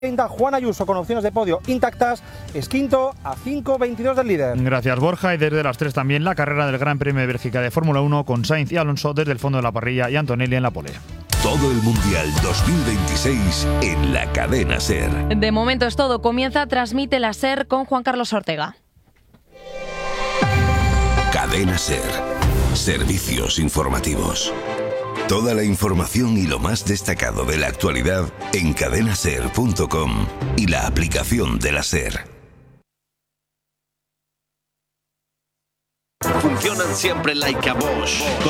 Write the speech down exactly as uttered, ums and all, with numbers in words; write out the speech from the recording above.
Juan Ayuso, con opciones de podio intactas, es quinto a cinco veintidós del líder. Gracias, Borja. Y desde las tres también la carrera del Gran Premio de Bélgica de Fórmula uno con Sainz y Alonso desde el fondo de la parrilla y Antonelli en la pole. Todo el Mundial dos mil veintiséis en la cadena SER. De momento es todo. Comienza Transmite la SER con Juan Carlos Ortega. Cadena SER. Servicios informativos. Toda la información y lo más destacado de la actualidad en cadena ser punto com y la aplicación de la SER. Funcionan siempre like a Bosch.